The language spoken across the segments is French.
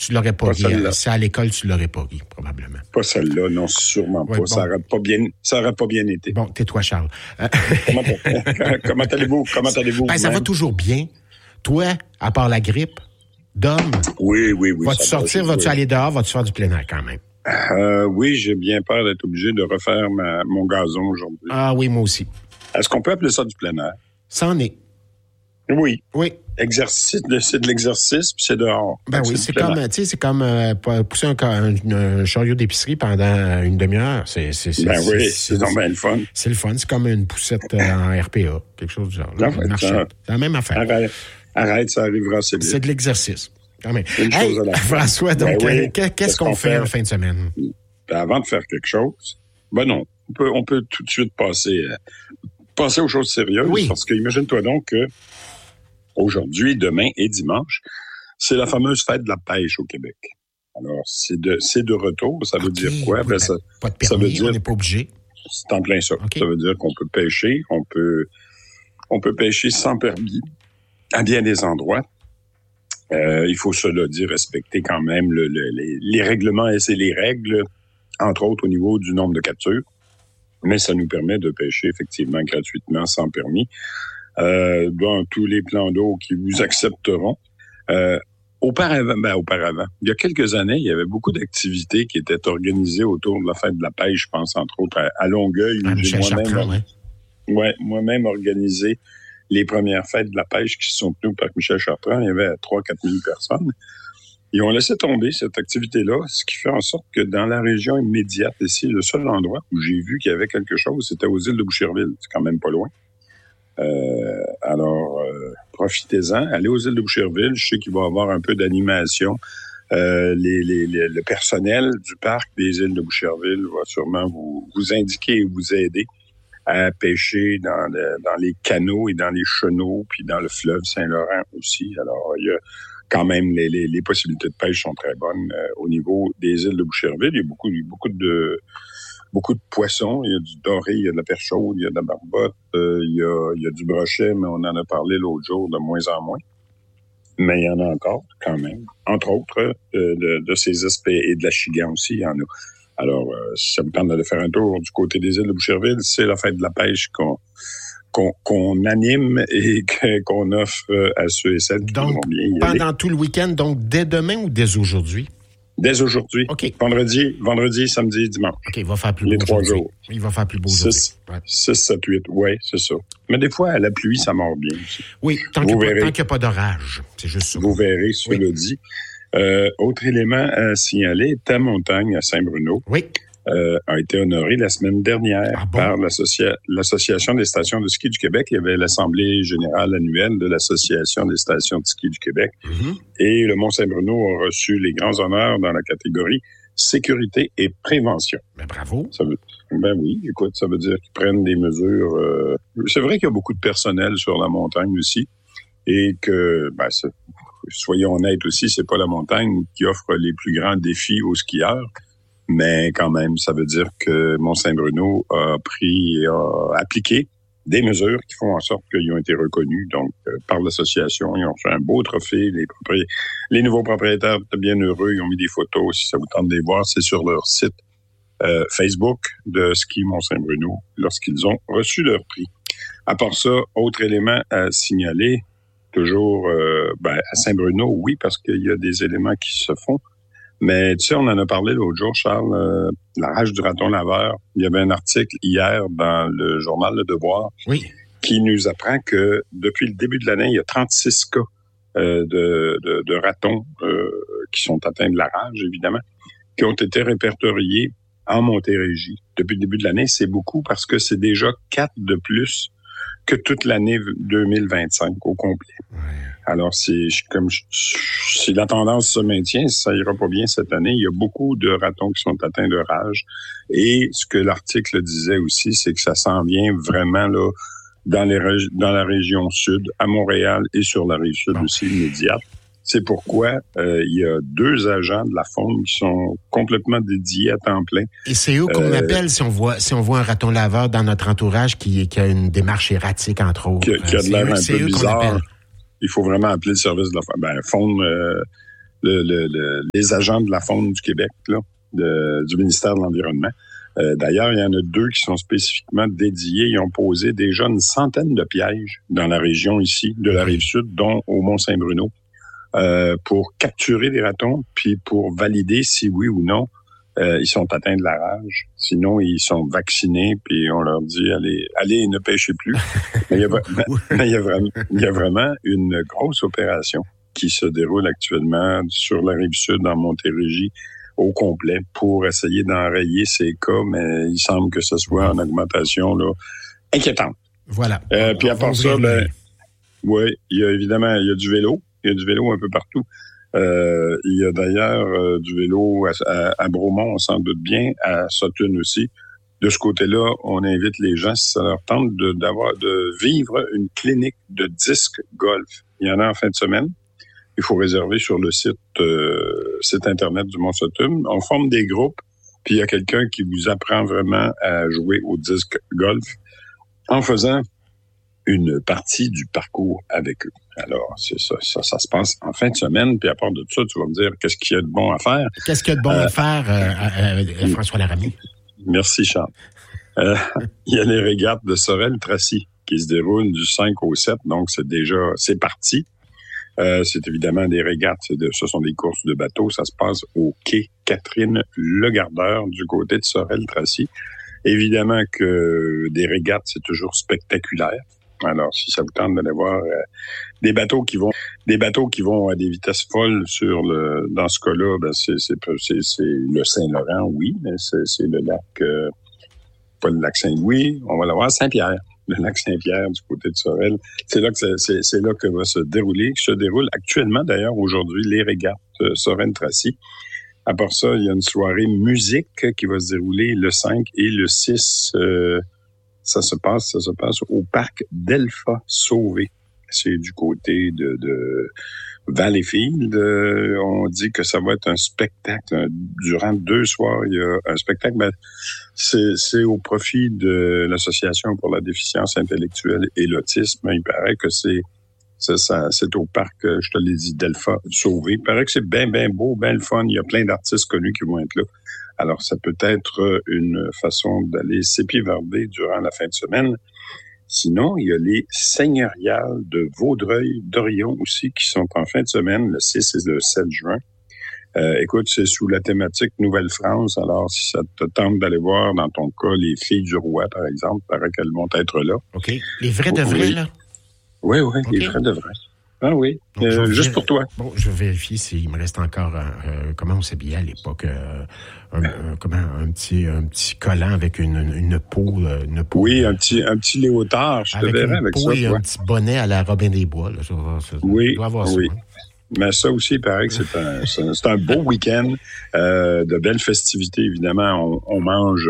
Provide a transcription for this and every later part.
Tu l'aurais pas ri. celle-là. Si à l'école, tu l'aurais pas ri, probablement. Pas celle-là, non, sûrement pas. Ouais, bon. Ça aurait pas bien été. Bon, tais-toi, Charles. Comment allez-vous? Ben, ça va toujours bien. Toi, à part la grippe, Dom, Oui. vas-tu sortir, vas-tu aller dehors, vas-tu faire du plein air quand même? Oui, j'ai bien peur d'être obligé de refaire mon gazon aujourd'hui. Ah oui, moi aussi. Est-ce qu'on peut appeler ça du plein air? C'en est. Oui. Oui. Exercice, c'est de l'exercice, puis c'est dehors. Ben oui, c'est comme, tu sais, c'est comme pousser un chariot d'épicerie pendant une demi-heure. C'est donc bien le fun. C'est le fun. C'est comme une poussette en RPA, quelque chose du genre. Là, Non, c'est la même affaire. Arrête, ça arrivera assez vite. C'est de l'exercice. Quand même. Une chose à la fois. François, donc, qu'est-ce qu'on fait en fait fin de semaine? Ben, avant de faire quelque chose, non, on peut tout de suite passer aux choses sérieuses. Oui. Parce que imagine-toi donc que aujourd'hui, demain et dimanche, c'est la fameuse fête de la pêche au Québec. Alors, c'est de retour. Ça veut dire quoi? Ben, pas de permis, ça veut dire, on n'est pas obligé. C'est en plein ça. Okay. Ça veut dire qu'on peut pêcher, on peut pêcher sans permis à bien des endroits. Il faut, cela dit, respecter quand même les règlements et c'est les règles, entre autres au niveau du nombre de captures. Mais ça nous permet de pêcher effectivement gratuitement, sans permis, dans tous les plans d'eau qui vous accepteront. Auparavant, il y a quelques années, il y avait beaucoup d'activités qui étaient organisées autour de la fête de la pêche, je pense entre autres à Longueuil. Michel Chartrand, moi-même organisé les premières fêtes de la pêche qui se sont tenues par Michel Chartrand. Il y avait 3-4 000 personnes. Ils ont laissé tomber cette activité-là, ce qui fait en sorte que dans la région immédiate ici, le seul endroit où j'ai vu qu'il y avait quelque chose, c'était aux îles de Boucherville. C'est quand même pas loin. Alors, profitez-en. Allez aux îles de Boucherville. Je sais qu'il va y avoir un peu d'animation. Le personnel du parc des îles de Boucherville va sûrement vous indiquer et vous aider à pêcher dans les canaux et dans les chenaux, puis dans le fleuve Saint-Laurent aussi. Alors, il y a quand même les possibilités de pêche sont très bonnes au niveau des îles de Boucherville. Il y a beaucoup de poissons. Il y a du doré, il y a de la perche chaude, il y a de la barbotte, il y a du brochet, mais on en a parlé l'autre jour de moins en moins. Mais il y en a encore quand même. Entre autres, de ces espèces et de la chigan aussi, il y en a. Alors, si ça me tente de faire un tour du côté des îles de Boucherville, c'est la fête de la pêche qu'on anime et qu'on offre à ceux et celles qui vont bien y aller. Pendant tout le week-end, donc dès demain ou dès aujourd'hui? Dès aujourd'hui. OK. Vendredi, samedi, dimanche. OK, il va faire plus beau. Les 3 jours. Il va faire plus beau aujourd'hui. 6, 7, 8. Oui, c'est ça. Mais des fois, à la pluie, ça mord bien aussi. Oui, tant qu'il n'y a pas d'orage. C'est juste ça. Vous verrez, cela dit. Autre élément à signaler, ta montagne à Saint-Bruno a été honorée la semaine dernière par l'Association des stations de ski du Québec. Il y avait l'Assemblée générale annuelle de l'Association des stations de ski du Québec. Mm-hmm. Et le Mont-Saint-Bruno a reçu les grands honneurs dans la catégorie sécurité et prévention. Ben, bravo. Ben oui, écoute, ça veut dire qu'ils prennent des mesures. C'est vrai qu'il y a beaucoup de personnel sur la montagne aussi et que, soyons honnêtes aussi, c'est pas la montagne qui offre les plus grands défis aux skieurs. Mais quand même, ça veut dire que Mont-Saint-Bruno a appliqué des mesures qui font en sorte qu'ils ont été reconnus donc par l'association. Ils ont fait un beau trophée. Les nouveaux propriétaires étaient bien heureux. Ils ont mis des photos. Si ça vous tente de les voir, c'est sur leur site Facebook de Ski Mont-Saint-Bruno lorsqu'ils ont reçu leur prix. À part ça, autre élément à signaler, toujours à Saint-Bruno, oui, parce qu'il y a des éléments qui se font. Mais tu sais, on en a parlé l'autre jour, Charles, la rage du raton laveur. Il y avait un article hier dans le journal Le Devoir qui nous apprend que depuis le début de l'année, il y a 36 cas de ratons qui sont atteints de la rage, évidemment, qui ont été répertoriés en Montérégie. Depuis le début de l'année, c'est beaucoup parce que c'est déjà 4 de plus que toute l'année 2025 au complet. Alors, si la tendance se maintient, ça ira pas bien cette année. Il y a beaucoup de ratons qui sont atteints de rage. Et ce que l'article disait aussi, c'est que ça s'en vient vraiment là dans la région sud, à Montréal et sur la rive sud aussi immédiate. C'est pourquoi il y a 2 agents de la faune qui sont complètement dédiés à temps plein. Et c'est eux qu'on appelle si on voit un raton laveur dans notre entourage qui a une démarche erratique, entre autres. Qui a de l'air un peu bizarre. Il faut vraiment appeler le service de la faune. les agents de la faune du Québec, là, du ministère de l'Environnement. D'ailleurs, il y en a 2 qui sont spécifiquement dédiés. Ils ont posé déjà une centaine de pièges dans la région ici, de la Rive-Sud, dont au Mont-Saint-Bruno, pour capturer des ratons, puis pour valider si oui ou non ils sont atteints de la rage. Sinon, ils sont vaccinés, puis on leur dit allez, ne pêchez plus. Mais il y a vraiment une grosse opération qui se déroule actuellement sur la Rive-Sud, en Montérégie, au complet, pour essayer d'enrayer ces cas, mais il semble que ce soit en augmentation là, inquiétante. Voilà. Puis à part ça, oui, il y a du vélo. Il y a du vélo un peu partout. Il y a d'ailleurs du vélo à Bromont, on s'en doute bien, à Sutton aussi. De ce côté-là, on invite les gens, si ça leur tente, de vivre une clinique de disc golf. Il y en a en fin de semaine. Il faut réserver sur le site Internet du Mont-Sutton. On forme des groupes, puis il y a quelqu'un qui vous apprend vraiment à jouer au disc golf en faisant une partie du parcours avec eux. Alors, c'est ça se passe en fin de semaine, puis à part de ça, tu vas me dire qu'est-ce qu'il y a de bon à faire. Qu'est-ce qu'il y a de bon à faire, François Laramie? Merci, Charles. Il y a les régates de Sorel-Tracy qui se déroulent du 5 au 7, donc c'est parti. C'est évidemment des régates, ce sont des courses de bateaux. Ça se passe au quai Catherine-Legardeur du côté de Sorel-Tracy. Évidemment que des régates, c'est toujours spectaculaire. Alors, si ça vous tente d'aller voir des bateaux qui vont à des vitesses folles dans ce cas-là, ben c'est le Saint-Laurent, oui, mais c'est le lac, pas le lac Saint-Louis, on va le voir Saint-Pierre. Le lac Saint-Pierre du côté de Sorel. C'est là que va se déroule actuellement d'ailleurs aujourd'hui les régates Sorel-Tracy. À part ça, il y a une soirée musique qui va se dérouler le 5 et le 6. Ça se passe au parc Delpha-Sauvé. C'est du côté de Valleyfield. On dit que ça va être un spectacle. Durant 2 soirs, il y a un spectacle. Ben, c'est au profit de l'Association pour la déficience intellectuelle et l'autisme. Il paraît que c'est au parc, je te l'ai dit, Delpha-Sauvé. Il paraît que c'est bien beau, bien le fun. Il y a plein d'artistes connus qui vont être là. Alors, ça peut être une façon d'aller s'épivarder durant la fin de semaine. Sinon, il y a les seigneuriales de Vaudreuil-Dorion aussi qui sont en fin de semaine, le 6 et le 7 juin. Écoute, c'est sous la thématique Nouvelle-France. Alors, si ça te tente d'aller voir, dans ton cas, les filles du roi, par exemple, il paraît qu'elles vont être là. OK. Les vrais de vrais, là? Oui, okay. Les vrais de vrais. Ah oui, donc, juste pour toi. Bon, je vais vérifier s'il me reste encore comment on s'habillait à l'époque, un petit collant avec une peau. Oui, un petit léotard, je te verrai avec ça. Et un petit bonnet à la Robin des Bois. Là, oui, dois avoir oui. Ça, hein? Mais ça aussi, il paraît que c'est un beau week-end, de belles festivités, évidemment. On mange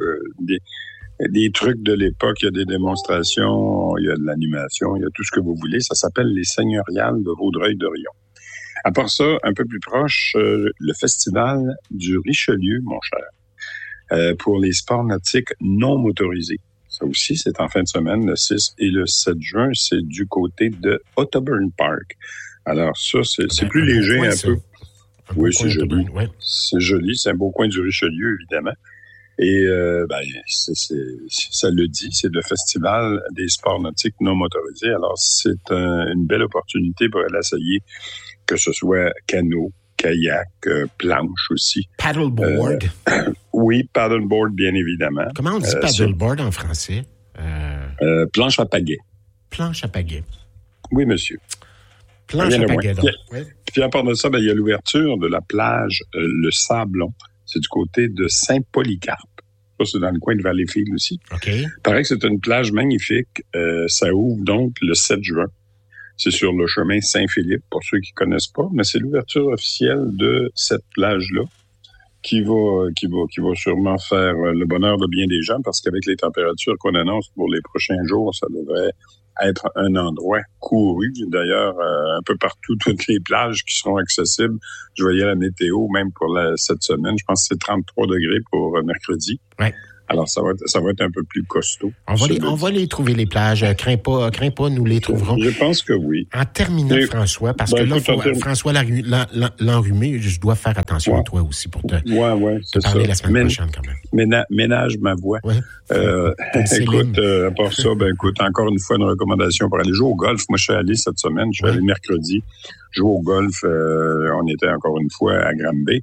des trucs de l'époque, il y a des démonstrations, il y a de l'animation, il y a tout ce que vous voulez. Ça s'appelle les seigneuriales de Vaudreuil-Dorion. À part ça, un peu plus proche, le festival du Richelieu, mon cher, pour les sports nautiques non motorisés. Ça aussi, c'est en fin de semaine, le 6 et le 7 juin. C'est du côté de Otterburn Park. Alors ça, c'est plus léger un peu. Oui, c'est joli. Ouais. C'est joli, c'est un beau coin du Richelieu, évidemment. Et ça le dit, c'est le festival des sports nautiques non motorisés. Alors, c'est une belle opportunité pour aller essayer, que ce soit canot, kayak, planche aussi. Paddleboard. Oui, paddleboard, bien évidemment. Comment on dit paddleboard en français? Planche à pagaie. Planche à pagaie. Oui, monsieur. Planche à pagaie, donc. Puis à part de ça, il y a l'ouverture de la plage Le Sablon. C'est du côté de Saint-Polycarpe. Ça, c'est dans le coin de Valleyfield aussi. OK. Il paraît que c'est une plage magnifique. Ça ouvre donc le 7 juin. C'est sur le chemin Saint-Philippe, pour ceux qui connaissent pas, mais c'est l'ouverture officielle de cette plage-là qui va sûrement faire le bonheur de bien des gens, parce qu'avec les températures qu'on annonce pour les prochains jours, ça devrait être un endroit couru. D'ailleurs, un peu partout, toutes les plages qui seront accessibles. Je voyais la météo, même pour cette semaine. Je pense que c'est 33 degrés pour mercredi. Ouais. Alors, ça va être un peu plus costaud. On va les trouver, les plages. Crains pas, nous les trouverons. Je pense que oui. En terminant, François, parce que là, François l'enrhumé, je dois faire attention à toi aussi pour te parler la semaine prochaine quand même. Ménage ma voix. Ouais. Écoute, à part ça, encore une fois, une recommandation pour aller jouer au golf. Moi, je suis allé cette semaine, je suis allé mercredi jouer au golf. On était encore une fois à Granby.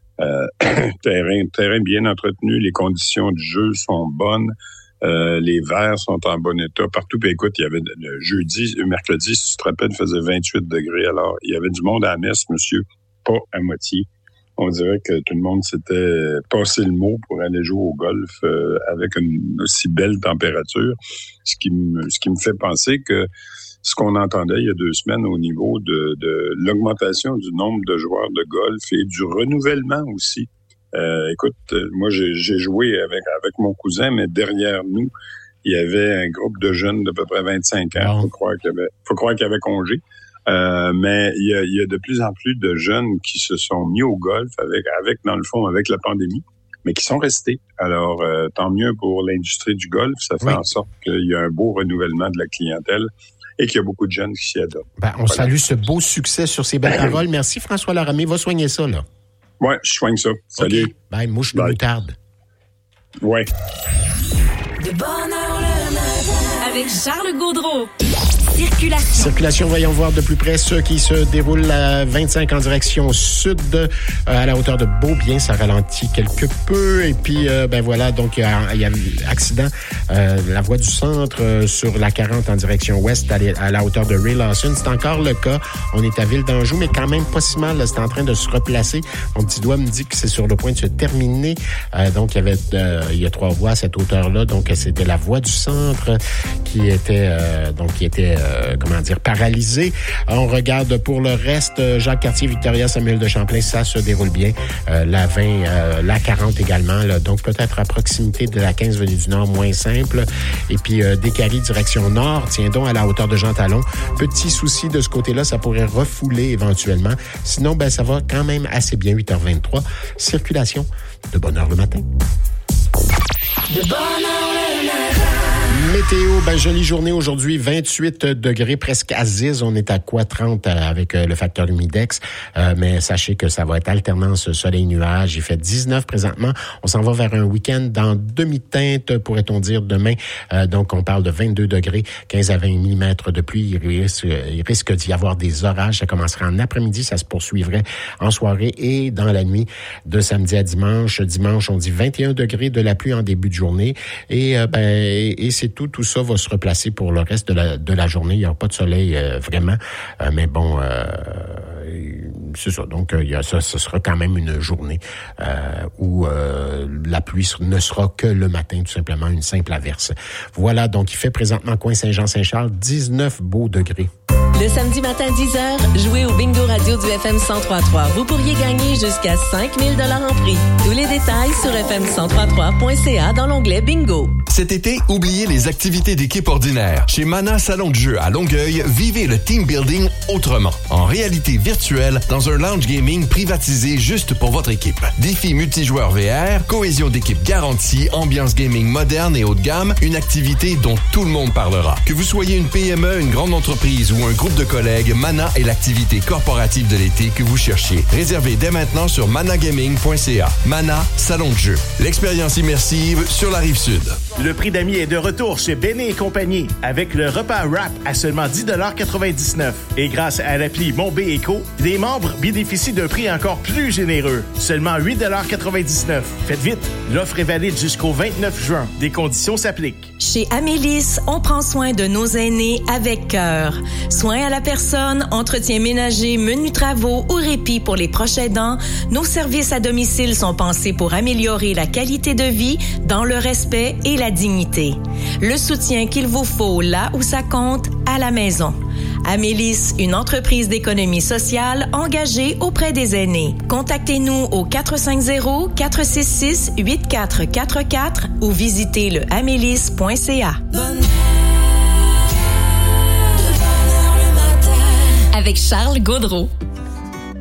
Terrain bien entretenu, les conditions du jeu sont bonnes, les verres sont en bon état partout. Puis écoute, il y avait le mercredi, si tu te rappelles, il faisait 28 degrés. Alors, il y avait du monde à la messe, monsieur, pas à moitié. On dirait que tout le monde s'était passé le mot pour aller jouer au golf avec une aussi belle température, ce qui me fait penser que ce qu'on entendait il y a 2 semaines au niveau de l'augmentation du nombre de joueurs de golf et du renouvellement aussi. Écoute, moi j'ai joué avec mon cousin, mais derrière nous, il y avait un groupe de jeunes d'à peu près 25 ans. Faut croire qu'il y avait congé. Mais il y a de plus en plus de jeunes qui se sont mis au golf avec dans le fond, avec la pandémie, mais qui sont restés. Alors, tant mieux pour l'industrie du golf. Ça fait en sorte qu'il y a un beau renouvellement de la clientèle et qu'il y a beaucoup de jeunes qui s'y adonnent. On salue ce beau succès sur ces belles paroles. Merci François Laramie. Va soigner ça, là. Ouais, je soigne ça. Salut. Okay. Bye, mouche de moutarde. Ouais. De bonne heure le matin avec Charles Gaudreau. Circulation, voyons voir de plus près ce qui se déroule à 25 en direction sud, à la hauteur de Beaubien. Ça ralentit quelque peu. Et puis, voilà, donc il y a un accident. La voie du centre sur la 40 en direction ouest à la hauteur de Ray Lawson. C'est encore le cas. On est à Ville d'Anjou, mais quand même pas si mal. Là, c'est en train de se replacer. Mon petit doigt me dit que c'est sur le point de se terminer. Donc, il y a 3 voies à cette hauteur-là. Donc, c'était la voie du centre qui était paralysée. On regarde pour le reste, Jacques-Cartier, Victoria, Samuel de Champlain, ça se déroule bien. La 20, la 40 également, là, donc peut-être à proximité de la 15 venue du Nord, moins simple. Et puis Décarie, direction Nord, tiens donc à la hauteur de Jean Talon. Petit souci de ce côté-là, ça pourrait refouler éventuellement. Sinon, ça va quand même assez bien, 8h23. Circulation de bonne heure le matin. De bonne heure le matin. Météo, jolie journée aujourd'hui, 28 degrés, presque à Ziz. On est à quoi, 30 avec le facteur humidex. Mais sachez que ça va être alternance soleil-nuage. Il fait 19 présentement. On s'en va vers un week-end dans demi-teinte, pourrait-on dire, demain. Donc, on parle de 22 degrés, 15 à 20 mm de pluie. Il risque d'y avoir des orages. Ça commencera en après-midi. Ça se poursuivrait en soirée et dans la nuit de samedi à dimanche. Dimanche, on dit 21 degrés, de la pluie en début de journée. Et c'est tout ça va se replacer pour le reste de la journée. Il n'y aura pas de soleil vraiment, mais bon, c'est ça. Donc, ce sera quand même une journée où la pluie ne sera que le matin, tout simplement, une simple averse. Voilà, donc il fait présentement coin Saint-Jean-Saint-Charles, 19 beaux degrés. Le samedi matin 10h, jouez au Bingo Radio du FM 103.3. Vous pourriez gagner jusqu'à 5 000 $ en prix. Tous les détails sur fm1033.ca dans l'onglet Bingo. Cet été, oubliez les activités d'équipe ordinaires. Chez Mana Salon de jeu à Longueuil, vivez le team building autrement. En réalité virtuelle, dans un lounge gaming privatisé juste pour votre équipe. Défis multijoueurs VR, cohésion d'équipe garantie, ambiance gaming moderne et haut de gamme, une activité dont tout le monde parlera. Que vous soyez une PME, une grande entreprise ou un groupe de collègues, Mana est l'activité corporative de l'été que vous cherchiez. Réservez dès maintenant sur managaming.ca. Mana, salon de jeu. L'expérience immersive sur la Rive-Sud. Le prix d'amis est de retour chez Béné et compagnie avec le repas wrap à seulement 10,99 $. Et grâce à l'appli Mon B Éco, les membres bénéficient d'un prix encore plus généreux, seulement 8,99 $. Faites vite, l'offre est valide jusqu'au 29 juin. Des conditions s'appliquent. Chez Amélis, on prend soin de nos aînés avec cœur. Soins à la personne, entretien ménager, menus travaux ou répit pour les proches aidants, nos services à domicile sont pensés pour améliorer la qualité de vie dans le respect et la dignité. Le soutien qu'il vous faut là où ça compte, à la maison. Amélis, une entreprise d'économie sociale engagée auprès des aînés. Contactez-nous au 450-466-8444 ou visitez le amélis.ca. Avec Charles Gaudreau.